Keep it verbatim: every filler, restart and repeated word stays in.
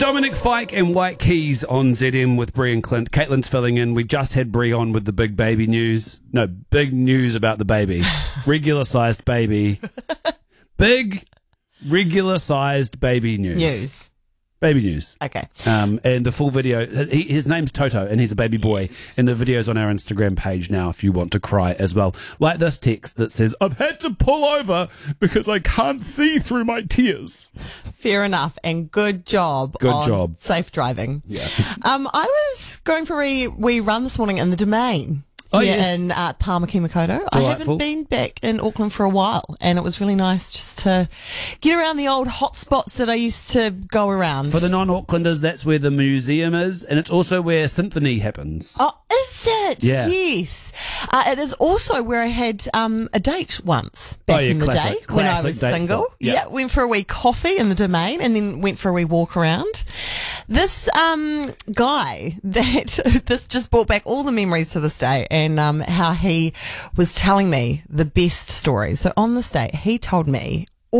Dominic Fike and White Keys on Z M with Brie and Clint. Caitlin's filling in. We just had Brie on with the big baby news. No, big news about the baby. Regular-sized baby. Big, regular-sized baby news. News. Baby news. Okay. Um, and the full video, he, his name's Toto and he's a baby boy. And the video's on our Instagram page now if you want to cry as well. Like this text that says, I've had to pull over because I can't see through my tears. Fair enough, and good job. Good on job. Safe driving. Yeah. Um, I was going for a wee run this morning in the Domain. Oh, yeah, yes. in uh, Palma Kimikoto. I haven't been back in Auckland for a while, and it was really nice just to get around the old hot spots that I used to go around. For the non-Aucklanders, that's where the museum is, and it's also where Symphony happens. Oh, is it? Yeah. Yes. Uh, it is also where I had um, a date once back Oh, yeah, in the classic- day when I classic was date single. spot. Yeah. Yeah, went for a wee coffee in the Domain and then went for a wee walk around. This um, guy that this just brought back all the memories to this day, and um, how he was telling me the best stories. So on this day, he told me